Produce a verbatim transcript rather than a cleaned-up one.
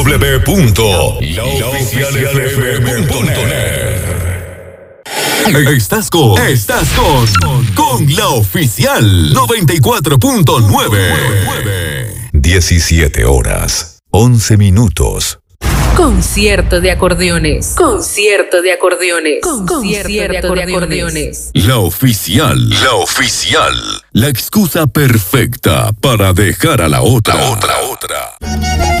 w punto la oficial f m punto net. Estás con, estás con, con la oficial noventa y cuatro punto nueve. diecisiete horas, once minutos. Concierto de acordeones. Concierto de acordeones. Concierto de acordeones. La oficial. La oficial. La excusa perfecta para dejar a la otra. La otra, otra.